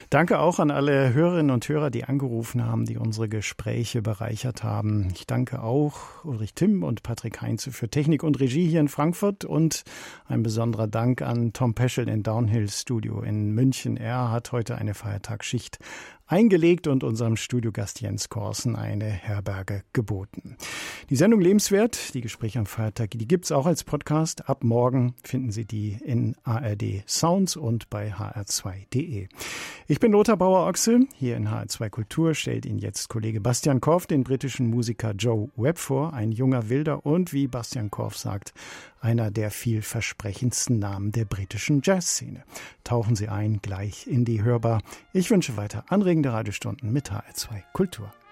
Danke auch an alle Hörerinnen und Hörer, die angerufen haben, die unsere Gespräche bereichert haben. Ich danke auch Ulrich Timm und Patrick Heinze für Technik und Regie hier in Frankfurt und ein besonderer Dank an Tom Peschel in Downhill Studio in München. Er hat heute eine Feiertagsschicht eingelegt und unserem Studiogast Jens Korsen eine Herberge geboten. Die Sendung Lebenswert, die Gespräche am Feiertag, die gibt's auch als Podcast. Ab morgen finden Sie die in ARD Sounds und bei hr2.de. Ich bin Lothar Bauer-Ochse. Hier in HR2 Kultur stellt Ihnen jetzt Kollege Bastian Korf den britischen Musiker Joe Webb vor. Ein junger Wilder und, wie Bastian Korf sagt, einer der vielversprechendsten Namen der britischen Jazzszene. Tauchen Sie ein, gleich in die Hörbar. Ich wünsche weiter anregende Radiostunden mit HR2 Kultur.